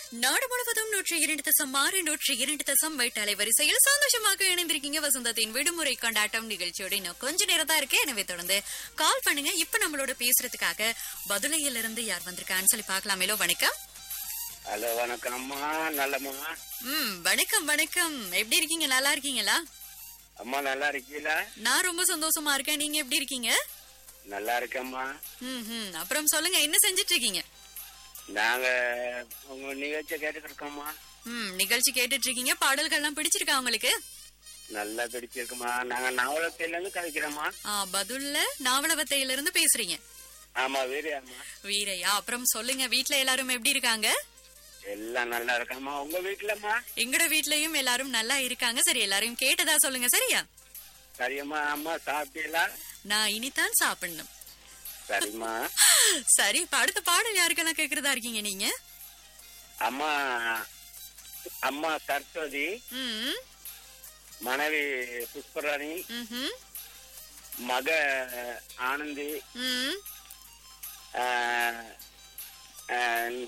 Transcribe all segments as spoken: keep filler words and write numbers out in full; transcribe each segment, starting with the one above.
நாடு முழுவதும் நூற்றி இரண்டு தசம் ஆறு நூற்றி இரண்டு தசம் எட்டு அலைவரிசையில் சந்தோஷமாக இணைந்திருக்கீங்க. வசந்தத்தின் விடுமுறை கொண்டாட்டம் நிகழ்ச்சியோட இன்னும் கொஞ்ச நேரம் தான் இருக்கு. எனவே தொடர்ந்து கால் பண்ணுங்க. இப்ப நம்மளோட பேசுறதுக்காக பதுளையில இருந்து யார் வந்திருக்கான்னு சொல்லி பாக்கலாமேலோ. வணக்கம். ஹலோ, வணக்கம் அம்மா. நல்லம்மா. ம் வணக்கம் வணக்கம். எப்படி இருக்கீங்க? நல்லா இருக்கீங்களா? அம்மா நல்லா இருக்கீங்களா? நான் ரொம்ப சந்தோஷமா இருக்கேன். நீங்க எப்படி இருக்கீங்க? நல்லா இருக்கேம்மா. ம் ம் அப்புறம் சொல்லுங்க, என்ன செஞ்சிட்டு இருக்கீங்க? நாங்க உங்க நிகழ்ச்சியை கேட்டுட்டு இருக்கோம்மா. ம் நிகழ்ச்சி கேட்டுட்டு இருக்கீங்க. பாடல்கள்லாம் பிடிச்சிருக்கா உங்களுக்கு? நல்லா பிடிச்சிருக்குமா. நாங்க நாவலத்தையில இருந்து கழிக்கிறோம்மா. ஆ பதுல்ல நாவலவத்தையில இருந்து பேசுறீங்க. ஆமா, வீரியாம்மா. வீரையா. அப்புறம் சொல்லுங்க, வீட்ல எல்லாரும் எப்படி இருக்காங்க? எல்லாம் நல்லா இருக்காம்மா. உங்க வீட்டுலம்மா? எங்கட வீட்லயும் எல்லாரும் நல்லா இருக்காங்க. சரி, எல்லாரையும் கேட்டதா சொல்லுங்க. சரியா? சரியம்மா. அம்மா சாப்பிட்டீங்களா? நான் இனிதான் சாப்பிடணும். சரிம்மா. சரி, இப்ப அடுத்த பாடல் யாருக்கெல்லாம் கேக்குறதா இருக்கீங்க நீங்க? அம்மா அம்மா சரஸ்வதி, ம் மனைவி புஷ்பராணி, ம்ஹும், மக ஆனந்தி, ம் ஆஹ், ஆஹ்,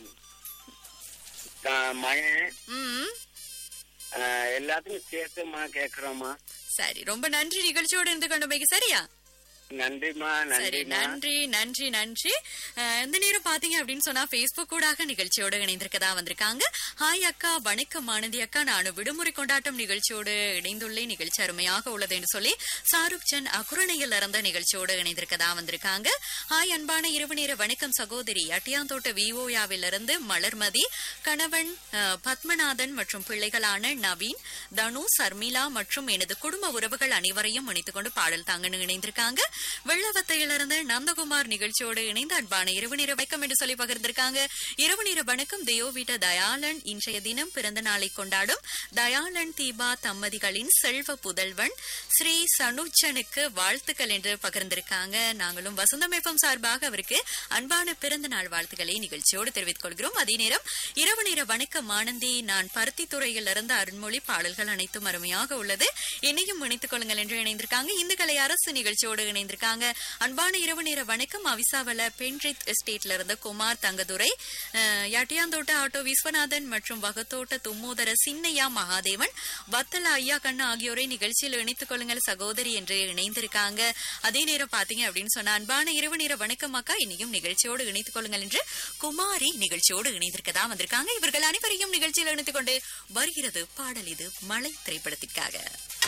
மகன், ம் ஆஹ், எல்லாத்தையும் சேர்த்துமா கேக்குறோம்மா. சரி, ரொம்ப நன்றி நிகழ்ச்சியோட இருந்து கொண்டு போய். சரியா? நன்றிமா. சரி, நன்றிமா. நன்றி நன்றி நன்றி. அஹ், இந்த நேரம் பாத்தீங்க அப்படின்னு சொன்னா பேஸ்புக் கூடாக நிகழ்ச்சியோட இணைந்திருக்கதா வந்திருக்காங்க. ஹாய் அக்கா, வணக்கம் ஆனந்தி அக்கா. நானும் விடுமுறை கொண்டாட்டம் நிகழ்ச்சியோடு இணைந்துள்ளேன். நிகழ்ச்சி அருமையாக உள்ளது என்று சொல்லி சாருக் சந்த் அக்குரணையில் இறந்த நிகழ்ச்சியோடு இணைந்திருக்கதா வந்திருக்காங்க. ஹாய் அன்பான இரவு நேர வணக்கம் சகோதரி. அட்டியாந்தோட்ட விஓயாவில் இருந்து மலர்மதி, கணவன் அஹ், பத்மநாதன் மற்றும் பிள்ளைகளான நவீன், தனு, சர்மிளா மற்றும் எனது குடும்ப உறவுகள் அனைவரையும் இணைத்துக் கொண்டு பாடல் தாங்கன்னு இணைந்திருக்காங்க. வெள்ளவத்தையிலிருந்து நந்தகுமார் நிகழ்ச்சியோடு இணைந்து அன்பான இரவு நேர வணக்கம் என்று சொல்லி பகிர்ந்திருக்காங்க. இரவு நேர வணக்கம் தேயோவிட்ட தயாளன். இன்றைய தினம் பிறந்த நாளை கொண்டாடும் தயாளன் தீபா தம்பதிகளின் செல்வ புதல்வன் ஸ்ரீ சனுஜனுக்கு வாழ்த்துக்கள் என்று பகிர்ந்திருக்காங்க. நாங்களும் வசந்தம் எஃப்எம் சார்பாக அவருக்கு அன்பான பிறந்த நாள் வாழ்த்துக்களை நிகழ்ச்சியோடு தெரிவித்துக் கொள்கிறோம். அதே நேரம் இரவு நேர வணக்கம் ஆனந்தி. நான் பருத்தி துறையில் இருந்து அருண்மொழி. பாடல்கள் அனைத்தும் அருமையாக உள்ளது, என்னையும் இணைத்துக் கொள்ளுங்கள் என்று இணைந்திருக்காங்க. இந்து கலை அரசு நிகழ்ச்சியோடு இணைந்திருக்காங்க. அன்பான இரவு நேர வணக்கம் அவிசாவல பென்ரித் எஸ்டேட்ல இருந்த குமார் தங்கதுரை, யாட்டியாந்தோட்ட ஆட்டோ விஸ்வநாதன் மற்றும் வகத்தோட்ட தும்மோதர சின்னையா மகாதேவன், வத்தல ஐயா கண்ணா ஆகியோரை நிகழ்ச்சியில் இணைத்துக் கொள்ளுங்கள் சகோதரி என்று இணைந்திருக்காங்க. அதே நேரம் பாத்தீங்க அப்படின்னு சொன்னா அன்பான இரவு நேர வணக்கம் அக்கா, இன்னையும் நிகழ்ச்சியோடு இணைத்துக் கொள்ளுங்கள் என்று குமாரி நிகழ்ச்சியோடு இணைந்திருக்கதா வந்திருக்காங்க. இவர்கள் அனைவரையும் நிகழ்ச்சியில் இணைத்துக் கொண்டு வருகிறது பாடல். இது மலை திரைப்படத்திற்காக.